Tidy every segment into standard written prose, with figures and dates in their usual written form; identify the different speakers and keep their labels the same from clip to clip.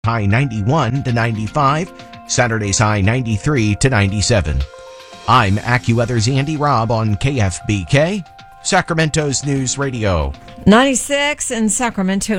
Speaker 1: high 91 to 95. Saturday's high 93 to 97. I'm AccuWeather's Andy Robb on KFBK, Sacramento's News Radio.
Speaker 2: 96 in Sacramento,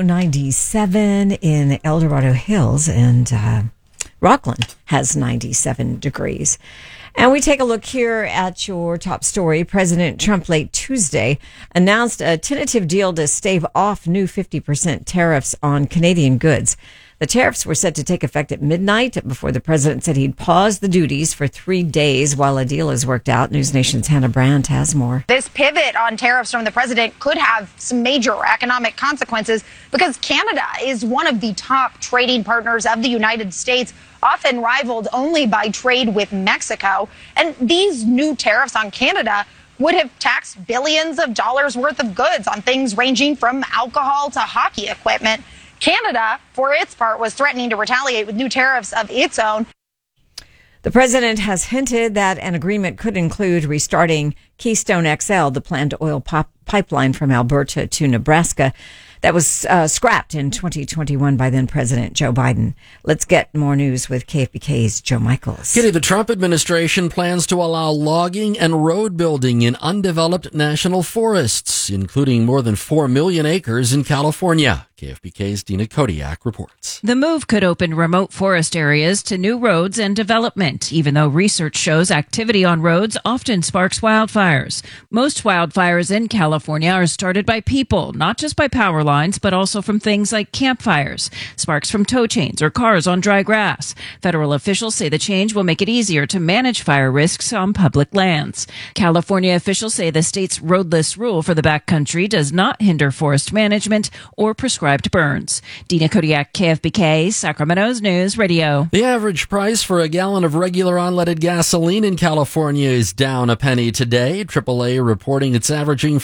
Speaker 2: 97 in El Dorado Hills, and Rockland has 97 degrees. And we take a look here at your top story. President Trump late Tuesday announced a tentative deal to stave off new 50% tariffs on Canadian goods. The tariffs were set to take effect at midnight before the president said he'd pause the duties for 3 days while a deal is worked out. News Nation's Hannah Brandt has more.
Speaker 3: This pivot on tariffs from the president could have some major economic consequences because Canada is one of the top trading partners of the United States, often rivaled only by trade with Mexico. And these new tariffs on Canada would have taxed billions of dollars worth of goods on things ranging from alcohol to hockey equipment. Canada, for its part, was threatening to retaliate with new tariffs of its own.
Speaker 2: The president has hinted that an agreement could include restarting Keystone XL, the planned oil pipeline from Alberta to Nebraska that was scrapped in 2021 by then President Joe Biden. Let's get more news with KFBK's Joe Michaels.
Speaker 4: Kitty, the Trump administration plans to allow logging and road building in undeveloped national forests, including more than 4 million acres in California. KFBK's Dina Kodiak reports.
Speaker 5: The move could open remote forest areas to new roads and development, even though research shows activity on roads often sparks wildfires. Most wildfires in California are started by people, not just by power lines, but also from things like campfires, sparks from tow chains, or cars on dry grass. Federal officials say the change will make it easier to manage fire risks on public lands. California officials say the state's roadless rule for the backcountry does not hinder forest management or prescribe burns. Dina Kodiak, KFBK, Sacramento's News Radio.
Speaker 4: The average price for a gallon of regular unleaded gasoline in California is down a penny today. AAA reporting it's averaging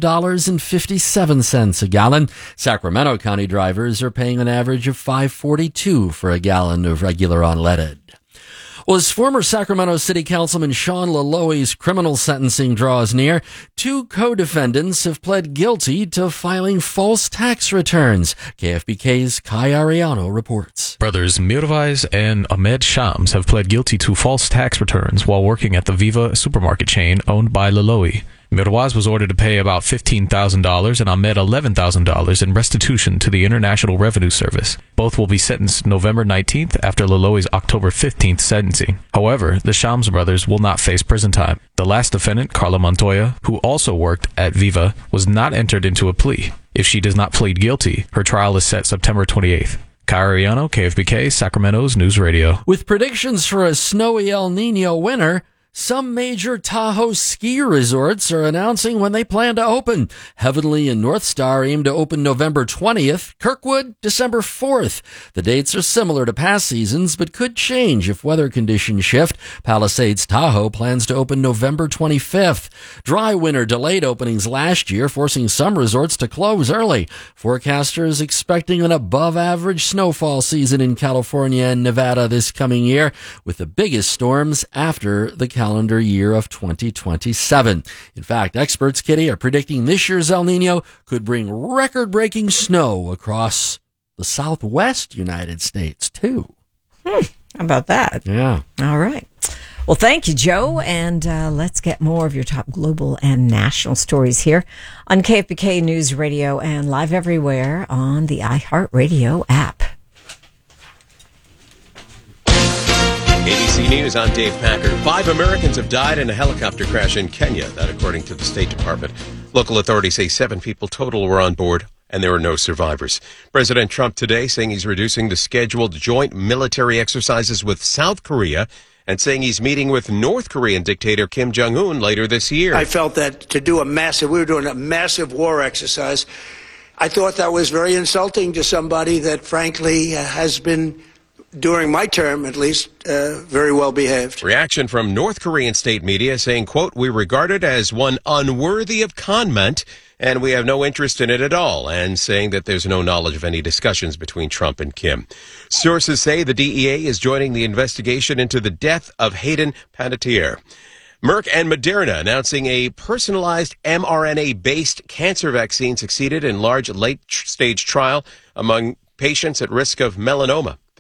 Speaker 4: $5.57 a gallon. Sacramento County drivers are paying an average of $5.42 for a gallon of regular unleaded. Well, as former Sacramento City Councilman Sean LaLoe's criminal sentencing draws near, 2 co-defendants have pled guilty to filing false tax returns. KFBK's Kai Ariano reports.
Speaker 6: Brothers Mirvais and Ahmed Shams have pled guilty to false tax returns while working at the Viva supermarket chain owned by LaLoe. Mirvais was ordered to pay about $15,000 and Ahmed $11,000 in restitution to the International Revenue Service. Both will be sentenced November 19th after LaLoe's October 15th sentencing. However, the Shams brothers will not face prison time. The last defendant, Carla Montoya, who also worked at Viva, was not entered into a plea. If she does not plead guilty, her trial is set September 28th. Cariano, KFBK, Sacramento's News Radio.
Speaker 4: With predictions for a snowy El Nino winter, some major Tahoe ski resorts are announcing when they plan to open. Heavenly and North Star aim to open November 20th, Kirkwood December 4th. The dates are similar to past seasons, but could change if weather conditions shift. Palisades Tahoe plans to open November 25th. Dry winter delayed openings last year, forcing some resorts to close early. Forecasters expecting an above-average snowfall season in California and Nevada this coming year, with the biggest storms after the calendar year of 2027. In fact, experts, Kitty, are predicting this year's El Nino could bring record-breaking snow across the southwest United States, too.
Speaker 2: How about that?
Speaker 4: Yeah.
Speaker 2: All right. Well, thank you, Joe. And let's get more of your top global and national stories here on KFBK News Radio and live everywhere on the iHeartRadio app.
Speaker 7: ABC News, I'm Dave Packard. 5 Americans have died in a helicopter crash in Kenya, that according to the State Department. Local authorities say 7 people total were on board, and there are no survivors. President Trump today saying he's reducing the scheduled joint military exercises with South Korea and saying he's meeting with North Korean dictator Kim Jong-un later this year.
Speaker 8: I felt that to do we were doing a massive war exercise. I thought that was very insulting to somebody that, frankly, has been, during my term at least, very well behaved.
Speaker 7: Reaction from North Korean state media saying, quote, "We regard it as one unworthy of comment, and we have no interest in it at all," and saying that there's no knowledge of any discussions between Trump and Kim. Sources say the DEA is joining the investigation into the death of Hayden Panettiere. Merck and Moderna announcing a personalized mRNA-based cancer vaccine succeeded in large late-stage trial among patients at risk of melanoma.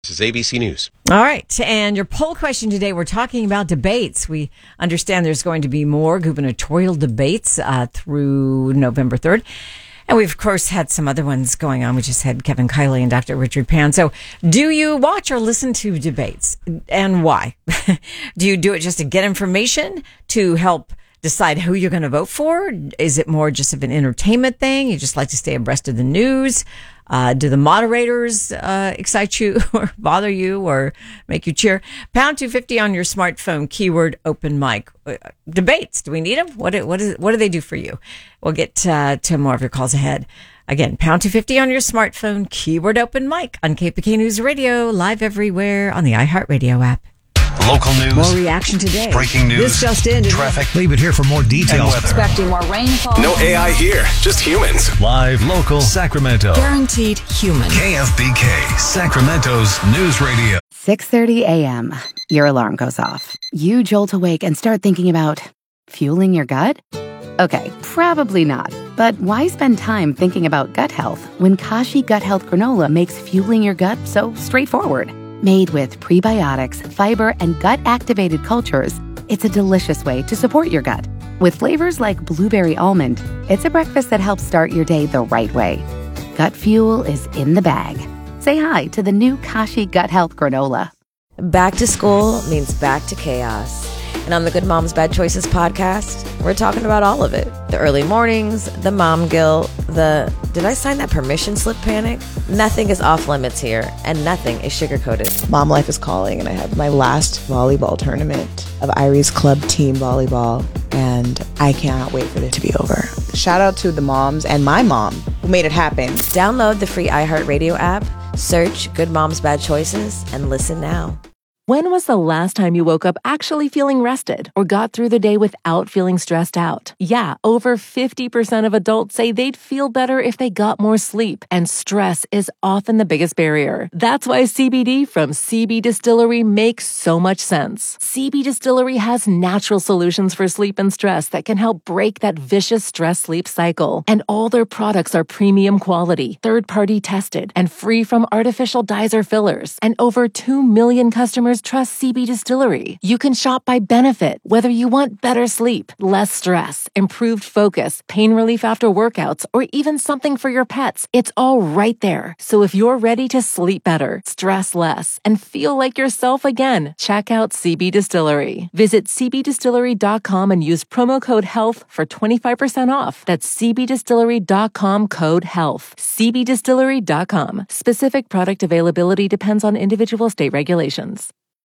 Speaker 7: This is ABC News.
Speaker 2: All right. And your poll question today, we're talking about debates. We understand there's going to be more gubernatorial debates through November 3rd. And we've, of course, had some other ones going on. We just had Kevin Kiley and Dr. Richard Pan. So do you watch or listen to debates? And why? Do you do it just to get information, to help decide who you're going to vote for? Is it more just of an entertainment thing? You just like to stay abreast of the news? Do the moderators excite you or bother you or make you cheer? Pound 250 on your smartphone, keyword open mic. Debates, do we need them? What do they do for you? We'll get to more of your calls ahead. Again, pound 250 on your smartphone, keyword open mic on KPK News Radio, live everywhere on the iHeartRadio app.
Speaker 9: Local news.
Speaker 2: More reaction today.
Speaker 9: Breaking news.
Speaker 2: This just in.
Speaker 9: Traffic.
Speaker 10: Leave it here for more details.
Speaker 11: Expecting more rainfall.
Speaker 9: No AI here. Just humans. Live, local, Sacramento.
Speaker 11: Guaranteed human.
Speaker 9: KFBK, Sacramento's news radio.
Speaker 12: 6:30 a.m. Your alarm goes off. You jolt awake and start thinking about fueling your gut? Okay, probably not. But why spend time thinking about gut health when Kashi Gut Health Granola makes fueling your gut so straightforward? Made with prebiotics, fiber, and gut-activated cultures, it's a delicious way to support your gut. With flavors like blueberry almond, it's a breakfast that helps start your day the right way. Gut fuel is in the bag. Say hi to the new Kashi Gut Health Granola.
Speaker 13: Back to school means back to chaos. And on the Good Moms Bad Choices podcast, we're talking about all of it. The early mornings, the mom guilt, the did I sign that permission slip panic? Nothing is off limits here, and nothing is sugar-coated.
Speaker 14: Mom life is calling, and I have my last volleyball tournament of Irie's Club Team Volleyball, and I cannot wait for it to be over. Shout out to the moms and my mom who made it happen.
Speaker 13: Download the free iHeartRadio app, search Good Moms Bad Choices, and listen now.
Speaker 15: When was the last time you woke up actually feeling rested or got through the day without feeling stressed out? Yeah, over 50% of adults say they'd feel better if they got more sleep, and stress is often the biggest barrier. That's why CBD from CB Distillery makes so much sense. CB Distillery has natural solutions for sleep and stress that can help break that vicious stress-sleep cycle. And all their products are premium quality, third-party tested, and free from artificial dyes or fillers. And over 2 million customers trust CB Distillery. You can shop by benefit, whether you want better sleep, less stress, improved focus, pain relief after workouts, or even something for your pets. It's all right there. So if you're ready to sleep better, stress less, and feel like yourself again, check out CB Distillery. Visit cbdistillery.com and use promo code HEALTH for 25% off. That's cbdistillery.com, code HEALTH. cbdistillery.com. Specific product availability depends on individual state regulations.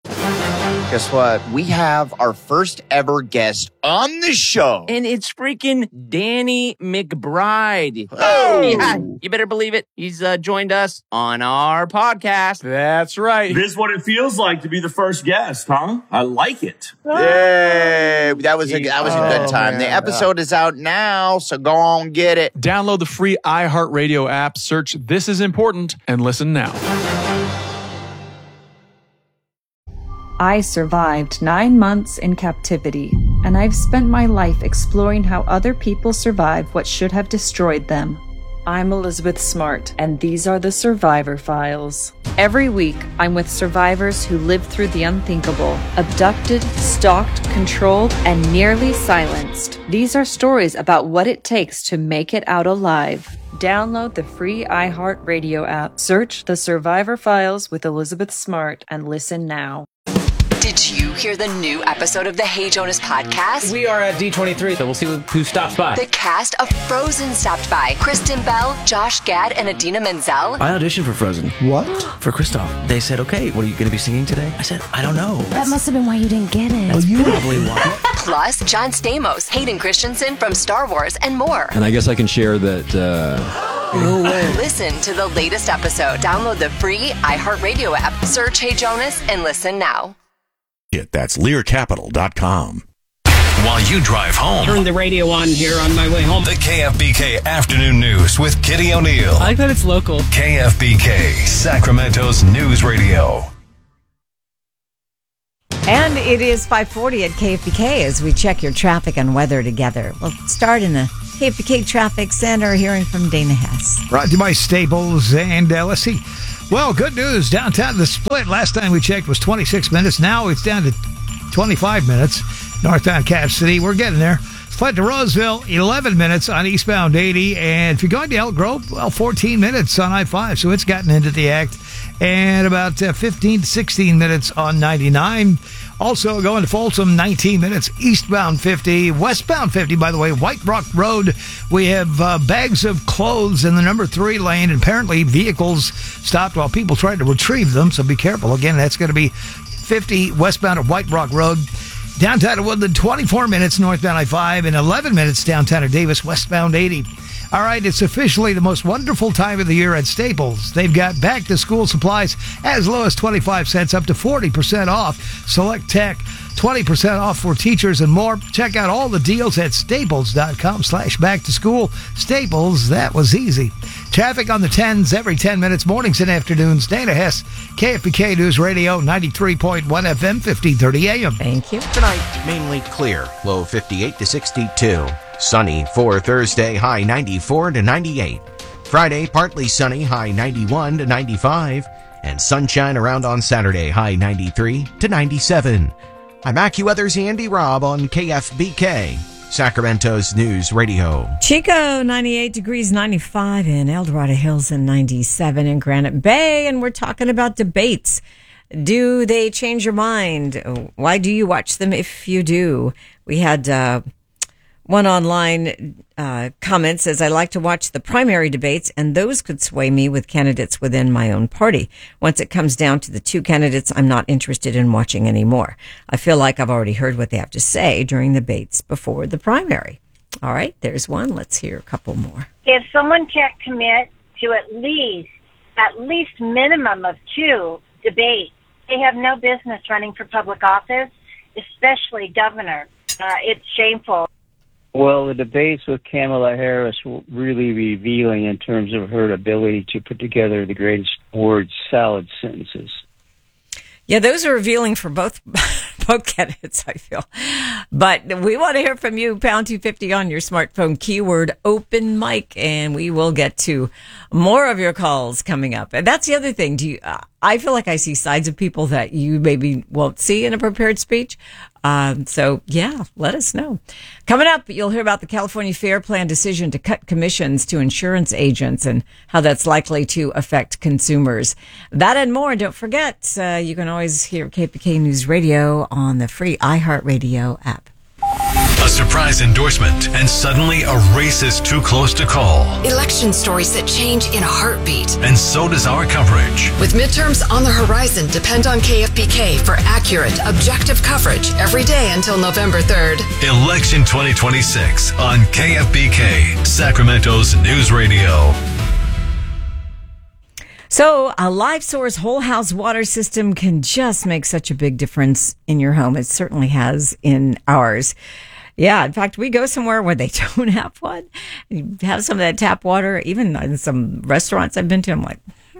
Speaker 16: Guess what? We have our first ever guest on the show.
Speaker 17: And it's freaking Danny McBride.
Speaker 16: Oh!
Speaker 17: Yeah, you better believe it. He's joined us on our podcast.
Speaker 18: That's right.
Speaker 19: This is what it feels like to be the first guest, huh? I like it.
Speaker 16: Yay! That was a good time.
Speaker 18: Man.
Speaker 16: The episode is out now, so go on, get it.
Speaker 18: Download the free iHeartRadio app, search This Is Important, and listen now.
Speaker 20: I survived 9 months in captivity, and I've spent my life exploring how other people survive what should have destroyed them. I'm Elizabeth Smart, and these are the Survivor Files. Every week, I'm with survivors who lived through the unthinkable, abducted, stalked, controlled, and nearly silenced. These are stories about what it takes to make it out alive. Download the free iHeartRadio app, search The Survivor Files with Elizabeth Smart, and listen now.
Speaker 21: Did you hear the new episode of the Hey Jonas podcast?
Speaker 22: We are at D23, so we'll see who stops by.
Speaker 21: The cast of Frozen stopped by. Kristen Bell, Josh Gad, and Idina Menzel.
Speaker 23: I auditioned for Frozen.
Speaker 22: What?
Speaker 23: For Kristoff. They said, okay, what are you going to be singing today? I said, I don't know.
Speaker 24: That must have been why you didn't get it.
Speaker 23: That's probably why.
Speaker 21: Plus, John Stamos, Hayden Christensen from Star Wars, and more.
Speaker 25: And I guess I can share that...
Speaker 21: No way. Listen to the latest episode. Download the free iHeartRadio app. Search Hey Jonas and listen now.
Speaker 9: That's LearCapital.com. While you drive home,
Speaker 22: turn the radio on here on my way home.
Speaker 9: The KFBK Afternoon News with Kitty O'Neill.
Speaker 22: I like that it's local.
Speaker 9: KFBK, Sacramento's news radio.
Speaker 2: And it is 5:40 at KFBK as we check your traffic and weather together. We'll start in the KFBK Traffic Center, hearing from Dana Hess.
Speaker 10: Brought to you by Staples, and let's see.
Speaker 1: Well, good news. Downtown, the split last time we checked was 26 minutes. Now it's down to 25 minutes. Northbound Cap City, we're getting there. Split to Roseville, 11 minutes on eastbound 80. And if you're going to Elk Grove, well, 14 minutes on I-5. So it's gotten into the act. And about 15 to 16 minutes on 99. Also going to Folsom, 19 minutes, eastbound 50, westbound 50, by the way, White Rock Road. We have bags of clothes in the number 3 lane, and apparently vehicles stopped while people tried to retrieve them, so be careful. Again, that's going to be 50 westbound of White Rock Road. Downtown to Woodland, 24 minutes northbound I-5, and 11 minutes downtown to Davis, westbound 80. All right, it's officially the most wonderful time of the year at Staples. They've got back-to-school supplies as low as 25 cents up to 40% off. Select Tech, 20% off for teachers and more. Check out all the deals at staples.com/back-to-school. Staples, that was easy. Traffic on the 10s every 10 minutes, mornings and afternoons. Dana Hess, KFBK News Radio, 93.1 FM, 1530 AM.
Speaker 2: Thank you.
Speaker 16: Tonight, mainly clear, low 58 to 62. Sunny for Thursday, high 94 to 98. Friday, partly sunny, high 91 to 95. And sunshine around on Saturday, high 93 to 97. I'm AccuWeather's Andy Robb on KFBK, Sacramento's News Radio.
Speaker 2: Chico, 98 degrees, 95 in El Dorado Hills, and 97 in Granite Bay. And we're talking about debates. Do they change your mind? Why do you watch them if you do? We had one online comment says, I like to watch the primary debates, and those could sway me with candidates within my own party. Once it comes down to the 2 candidates, I'm not interested in watching anymore. I feel like I've already heard what they have to say during the debates before the primary. All right, there's one. Let's hear a couple more.
Speaker 3: If someone can't commit to at least minimum of 2 debates, they have no business running for public office, especially governor. It's shameful.
Speaker 5: Well, the debates with Kamala Harris were really revealing in terms of her ability to put together the greatest word salad sentences.
Speaker 2: Yeah, those are revealing for both candidates, I feel. But we want to hear from you, pound 250 on your smartphone, keyword open mic, and we will get to more of your calls coming up. And that's the other thing. I feel like I see sides of people that you maybe won't see in a prepared speech. So yeah, let us know. Coming up, you'll hear about the California Fair Plan decision to cut commissions to insurance agents and how that's likely to affect consumers. That and more. Don't forget, you can always hear KPK News Radio on the free iHeartRadio app.
Speaker 9: A surprise endorsement, and suddenly a race is too close to call.
Speaker 21: Election stories that change in a heartbeat.
Speaker 9: And so does our coverage.
Speaker 21: With midterms on the horizon, depend on KFBK for accurate, objective coverage every day until November 3rd.
Speaker 9: Election 2026 on KFBK, Sacramento's News Radio.
Speaker 2: So a LifeSource whole house water system can just make such a big difference in your home. It certainly has in ours. Yeah, in fact, we go somewhere where they don't have one. You have some of that tap water. Even in some restaurants I've been to, I'm like,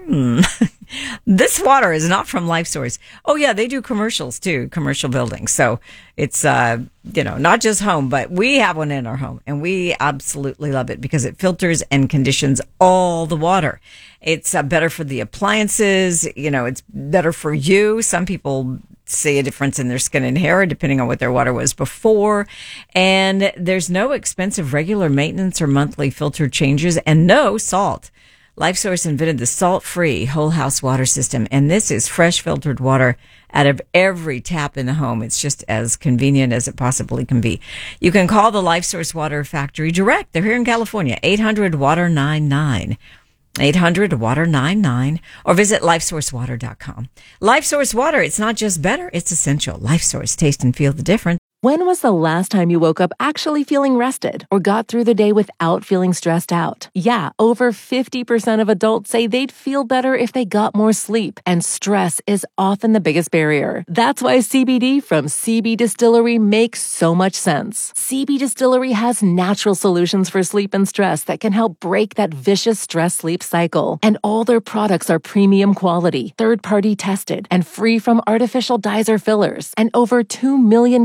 Speaker 2: this water is not from LifeSource. Oh yeah, they do commercials too, commercial buildings. So it's, not just home, but we have one in our home and we absolutely love it because it filters and conditions all the water. It's better for the appliances. It's better for you. Some people see a difference in their skin and hair depending on what their water was before. And there's no expensive regular maintenance or monthly filter changes and no salt. LifeSource invented the salt-free whole house water system, and this is fresh filtered water out of every tap in the home. It's just as convenient as it possibly can be. You can call the LifeSource Water Factory direct. They're here in California, 800-WATER-99. 800-WATER-99 or visit LifeSourceWater.com. LifeSource Water, it's not just better, it's essential. LifeSource, taste and feel the difference.
Speaker 15: When was the last time you woke up actually feeling rested or got through the day without feeling stressed out? Yeah, over 50% of adults say they'd feel better if they got more sleep, and stress is often the biggest barrier. That's why CBD from CB Distillery makes so much sense. CB Distillery has natural solutions for sleep and stress that can help break that vicious stress-sleep cycle. And all their products are premium quality, third-party tested, and free from artificial dyes or fillers. And over 2 million customers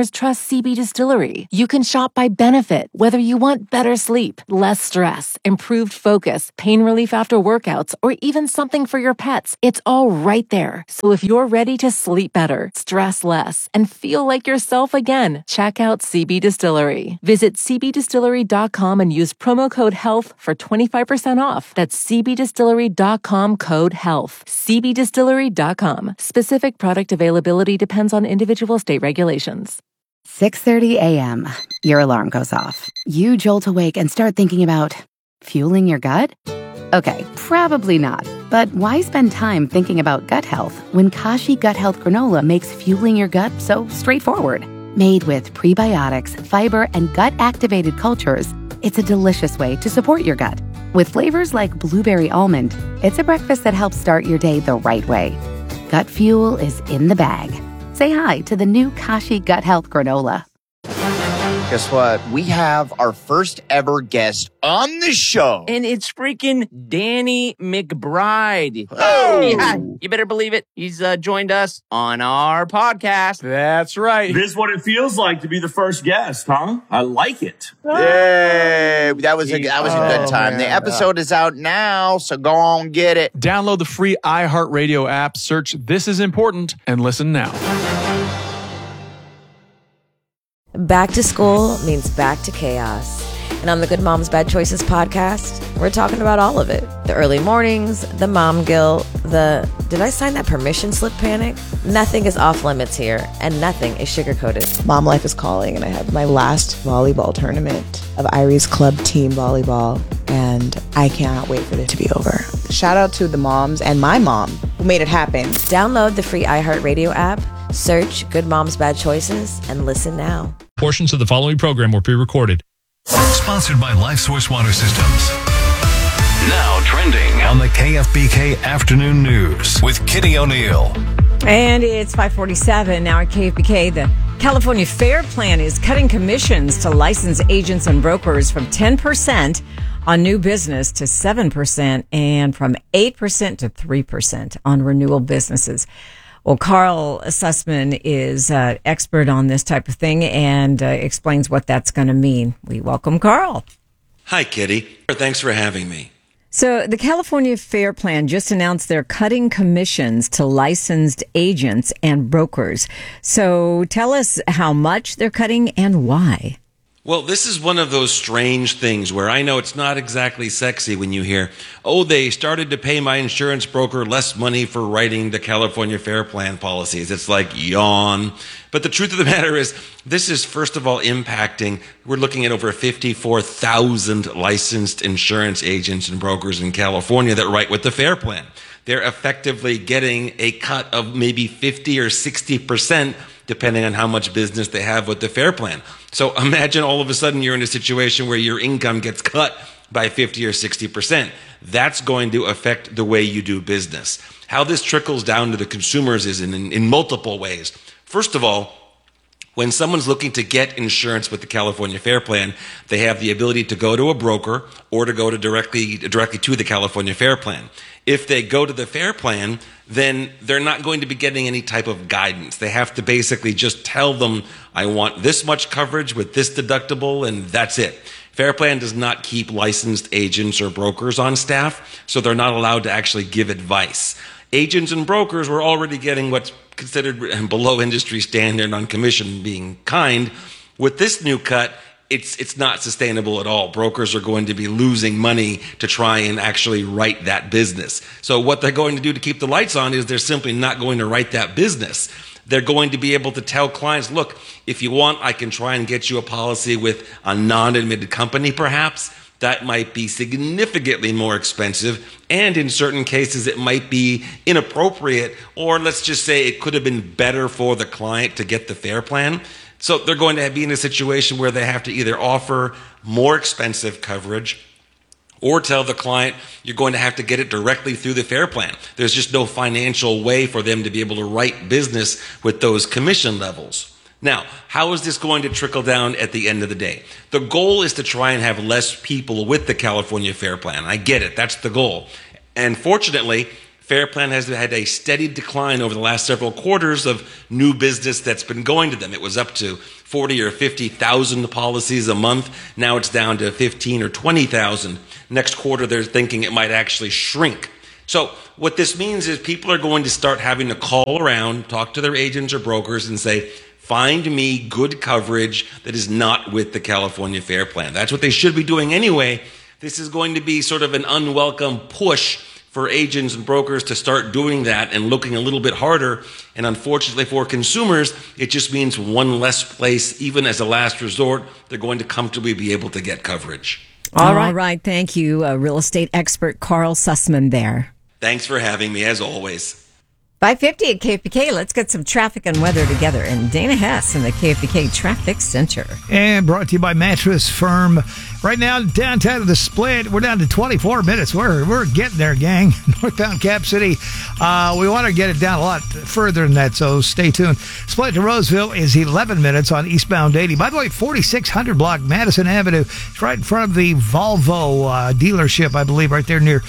Speaker 15: customers trust CB Distillery. You can shop by benefit, whether you want better sleep, less stress, improved focus, pain relief after workouts, or even something for your pets. It's all right there. So if you're ready to sleep better, stress less, and feel like yourself again, check out CB Distillery. Visit cbdistillery.com and use promo code HEALTH for 25% off. That's cbdistillery.com code HEALTH. cbdistillery.com. Specific product availability depends on individual state regulations.
Speaker 12: 6:30 a.m. Your alarm goes off. You jolt awake and start thinking about fueling your gut? Okay, probably not. But why spend time thinking about gut health when Kashi Gut Health Granola makes fueling your gut so straightforward? Made with prebiotics, fiber, and gut-activated cultures, it's a delicious way to support your gut. With flavors like blueberry almond, it's a breakfast that helps start your day the right way. Gut fuel is in the bag. Say hi to the new Kashi Gut Health Granola.
Speaker 4: Guess what? We have our first ever guest on the show.
Speaker 17: And it's freaking Danny McBride.
Speaker 4: Oh!
Speaker 17: Yeah, you better believe it. He's joined us on our podcast.
Speaker 18: That's right.
Speaker 19: This is what it feels like to be the first guest, huh? I like it.
Speaker 4: Yay! That was a good time.
Speaker 18: Man.
Speaker 4: The episode is out now, so go on get it.
Speaker 18: Download the free iHeartRadio app, search This Is Important, and listen now.
Speaker 13: Back to school means back to chaos. And on the Good Moms Bad Choices podcast, we're talking about all of it. The early mornings, the mom guilt, the did I sign that permission slip panic? Nothing is off limits here, and nothing is sugar-coated.
Speaker 14: Mom life is calling, and I have my last volleyball tournament of Iris Club Team Volleyball, and I cannot wait for it to be over. Shout out to the moms and my mom who made it happen.
Speaker 13: Download the free iHeartRadio app, search Good Moms Bad Choices, and listen now.
Speaker 9: Portions of the following program were pre-recorded. Sponsored by LifeSource Water Systems. Now trending on the KFBK Afternoon News with Kitty O'Neill.
Speaker 2: And it's 5:47 now at KFBK. The California Fair Plan is cutting commissions to licensed agents and brokers from 10% on new business to 7% and from 8% to 3% on renewal businesses. Well, Carl Sussman is expert on this type of thing and explains what that's going to mean. We welcome Carl.
Speaker 6: Hi, Kitty. Thanks for having me.
Speaker 2: So the California Fair Plan just announced they're cutting commissions to licensed agents and brokers. So tell us how much they're cutting and why.
Speaker 6: Well, this is one of those strange things where I know it's not exactly sexy when you hear, oh, they started to pay my insurance broker less money for writing the California Fair Plan policies. It's like yawn. But the truth of the matter is, this is first of all impacting, we're looking at over 54,000 licensed insurance agents and brokers in California that write with the Fair Plan. They're effectively getting a cut of maybe 50 or 60%, depending on how much business they have with the Fair Plan. So imagine all of a sudden you're in a situation where your income gets cut by 50 or 60%. That's going to affect the way you do business. How this trickles down to the consumers is in multiple ways. First of all, when someone's looking to get insurance with the California Fair Plan, they have the ability to go to a broker or to go to directly to the California Fair Plan. If they go to the Fair Plan, then they're not going to be getting any type of guidance. They have to basically just tell them, I want this much coverage with this deductible, and that's it. Fair Plan does not keep licensed agents or brokers on staff, so they're not allowed to actually give advice. Agents and brokers were already getting what's considered below industry standard on commission, being kind. With this new cut, it's not sustainable at all. Brokers are going to be losing money to try and actually write that business. So what they're going to do to keep the lights on is they're simply not going to write that business. They're going to be able to tell clients, look, if you want, I can try and get you a policy with a non-admitted company perhaps. That might be significantly more expensive, and in certain cases it might be inappropriate, or let's just say it could have been better for the client to get the Fair Plan. So they're going to be in a situation where they have to either offer more expensive coverage or tell the client you're going to have to get it directly through the Fair Plan. There's just no financial way for them to be able to write business with those commission levels. Now, how is this going to trickle down at the end of the day? The goal is to try and have less people with the California Fair Plan. I get it. That's the goal. And fortunately, Fairplan has had a steady decline over the last several quarters of new business that's been going to them. It was up to 40 or 50,000 policies a month. Now it's down to 15 or 20,000. Next quarter, they're thinking it might actually shrink. So what this means is people are going to start having to call around, talk to their agents or brokers and say, find me good coverage that is not with the California Fair Plan. That's what they should be doing anyway. This is going to be sort of an unwelcome push for agents and brokers to start doing that and looking a little bit harder. And unfortunately for consumers, it just means one less place, even as a last resort, they're going to comfortably be able to get coverage.
Speaker 2: All right. Thank you, real estate expert Carl Sussman there.
Speaker 6: Thanks for having me, as always.
Speaker 2: 5:50 at KFBK. Let's get some traffic and weather together. And Dana Hess in the KFBK Traffic Center.
Speaker 1: And brought to you by Mattress Firm. Right now, downtown of the Split, we're down to 24 minutes. We're getting there, gang. Northbound Cap City. We want to get it down a lot further than that, so stay tuned. Split to Roseville is 11 minutes on eastbound 80. By the way, 4600 block Madison Avenue. It's right in front of the Volvo dealership, I believe, right there near,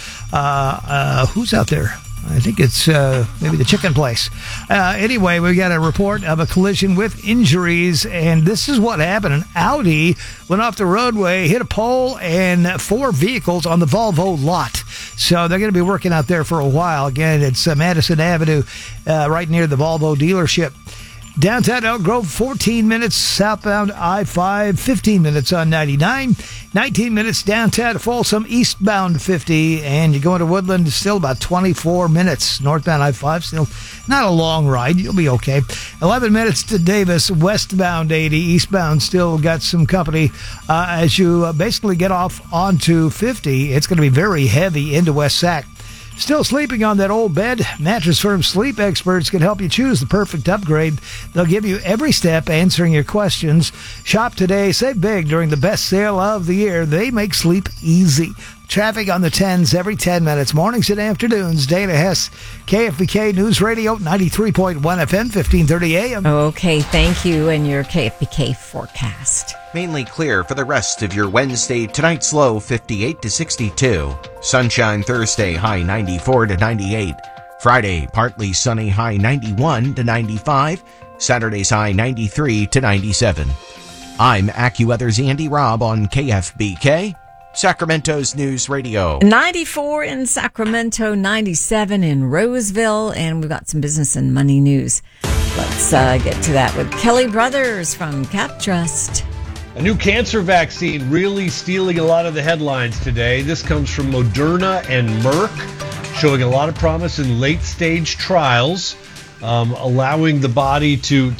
Speaker 1: who's out there? I think it's maybe the chicken place. Anyway, we got a report of a collision with injuries, and this is what happened. An Audi went off the roadway, hit a pole, and 4 vehicles on the Volvo lot. So they're going to be working out there for a while. Again, it's Madison Avenue, right near the Volvo dealership. Downtown Elk Grove, 14 minutes. Southbound I-5, 15 minutes on 99. 19 minutes downtown to Folsom, eastbound 50. And you go into Woodland, still about 24 minutes. Northbound I-5, still not a long ride. You'll be okay. 11 minutes to Davis, westbound 80. Eastbound still got some company as you basically get off onto 50. It's going to be very heavy into West Sac. Still sleeping on that old bed? Mattress Firm sleep experts can help you choose the perfect upgrade. They'll give you every step answering your questions. Shop today. Save big during the best sale of the year. They make sleep easy. Traffic on the 10s every 10 minutes. Mornings and afternoons. Dana Hess, KFBK News Radio, 93.1 FM, 1530 AM.
Speaker 2: Okay, thank you. And your KFBK forecast.
Speaker 16: Mainly clear for the rest of your Wednesday. Tonight's low 58 to 62. Sunshine Thursday, high 94 to 98. Friday, partly sunny, high 91 to 95. Saturday's high 93 to 97. I'm AccuWeather's Andy Robb on KFBK, Sacramento's News Radio.
Speaker 2: 94 in Sacramento, 97 in Roseville, and we've got some business and money news. Let's get to that with Kelly Brothers from CapTrust.
Speaker 7: A new cancer vaccine really stealing a lot of the headlines today. This comes from Moderna and Merck, showing a lot of promise in late-stage trials, allowing the body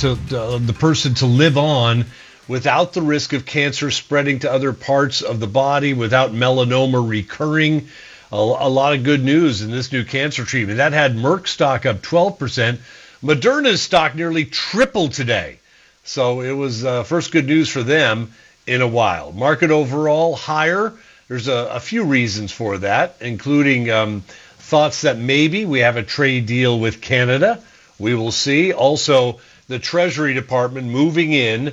Speaker 7: the person to live on without the risk of cancer spreading to other parts of the body, without melanoma recurring. A lot of good news in this new cancer treatment. That had Merck stock up 12%. Moderna's stock nearly tripled today. So it was first good news for them in a while. Market overall higher. There's a few reasons for that, including thoughts that maybe we have a trade deal with Canada. We will see. Also, the Treasury Department moving in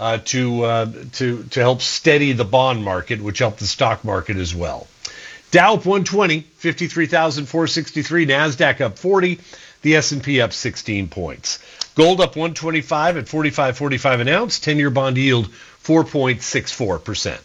Speaker 7: to help steady the bond market, which helped the stock market as well. Dow up 120, 53,463. NASDAQ up 40. The S&P up 16 points. Gold up 125 at $45.45 an ounce. 10-year bond yield 4.64%.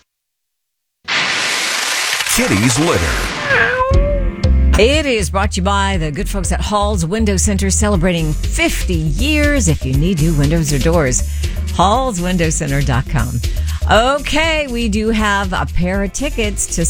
Speaker 9: Kitty's Litter.
Speaker 2: It is brought to you by the good folks at Hall's Window Center, celebrating 50 years. If you need new windows or doors, hallswindowcenter.com. Okay, we do have a pair of tickets to